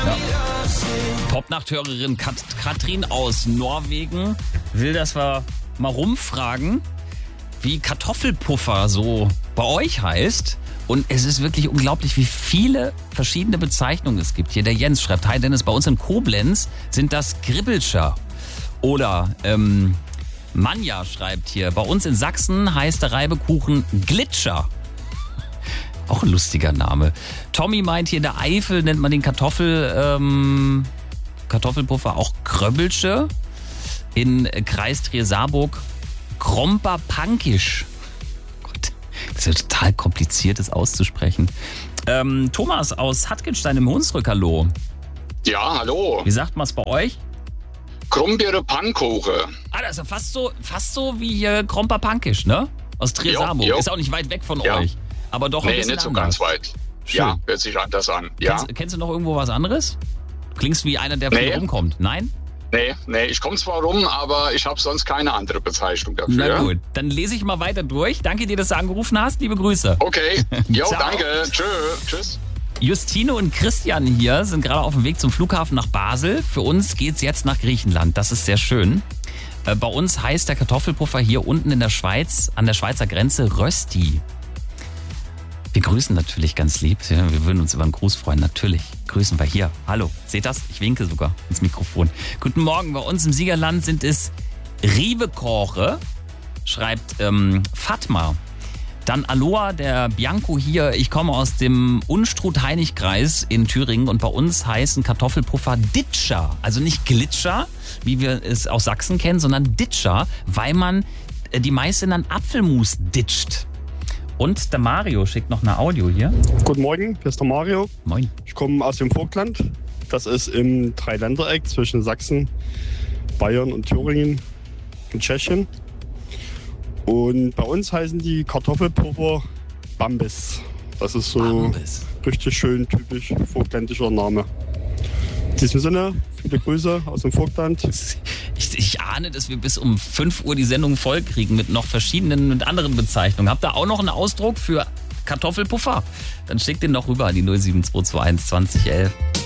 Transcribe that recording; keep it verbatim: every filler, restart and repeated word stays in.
Ja. Popnachthörerin Kat- Katrin aus Norwegen will, dass wir mal rumfragen, wie Kartoffelpuffer so bei euch heißt. Und es ist wirklich unglaublich, wie viele verschiedene Bezeichnungen es gibt. Hier der Jens schreibt, hi Dennis, bei uns in Koblenz sind das Gribbelscher. Oder ähm, Manja schreibt hier, bei uns in Sachsen heißt der Reibekuchen Glitscher. Auch ein lustiger Name. Tommy meint hier, in der Eifel nennt man den Kartoffel, ähm, Kartoffelpuffer auch Kröbbelsche. In Kreis Trier-Saarburg Kromper Pankisch. Gott, das ist ja total kompliziert, das auszusprechen. Ähm, Thomas aus Hattgenstein im Hunsrück, hallo. Ja, hallo. Wie sagt man es bei euch? Krumbiere Pannkuchen. Ah, das ist ja fast so, fast so wie hier Kromper Pankisch, ne? Aus Trier-Saarburg. Jo, jo. Ist auch nicht weit weg von Ja. euch. Aber doch ein Nee, bisschen nicht so anders. ganz weit. Schön. Ja, hört sich anders an. Ja. Kennst, kennst du noch irgendwo was anderes? Du klingst wie einer, der viel Nee. rumkommt. Nein? Nee, nee, ich komme zwar rum, aber ich habe sonst keine andere Bezeichnung dafür. Na gut, dann lese ich mal weiter durch. Danke dir, dass du angerufen hast. Liebe Grüße. Okay, jo, Ciao. danke. Tschö, tschüss. Justine und Christian hier sind gerade auf dem Weg zum Flughafen nach Basel. Für uns geht's jetzt nach Griechenland. Das ist sehr schön. Äh, bei uns heißt der Kartoffelpuffer hier unten in der Schweiz, an der Schweizer Grenze, Rösti. Wir grüßen natürlich ganz lieb. Wir würden uns über einen Gruß freuen. Natürlich grüßen wir hier. Hallo, seht das? Ich winke sogar ins Mikrofon. Guten Morgen. Bei uns im Siegerland sind es Riebekoche, schreibt ähm, Fatma. Dann Aloha, der Bianco hier. Ich komme aus dem Unstrut-Heinig-Kreis in Thüringen und bei uns heißen Kartoffelpuffer Ditscher. Also nicht Glitscher, wie wir es aus Sachsen kennen, sondern Ditscher, weil man äh, die meisten dann Apfelmus ditcht. Und der Mario schickt noch eine Audio hier. Guten Morgen, hier ist der Mario. Moin. Ich komme aus dem Vogtland. Das ist im Dreiländereck zwischen Sachsen, Bayern und Thüringen und Tschechien. Und bei uns heißen die Kartoffelpuffer Bambis. Das ist so Bambis. richtig schön typisch vogtländischer Name. In diesem Sinne, viele Grüße aus dem Vogtland. Ich, ich ahne, dass wir bis um fünf Uhr die Sendung voll kriegen mit noch verschiedenen und anderen Bezeichnungen. Habt ihr auch noch einen Ausdruck für Kartoffelpuffer? Dann schickt den noch rüber an die null sieben zwei zwei eins zwanzig elf.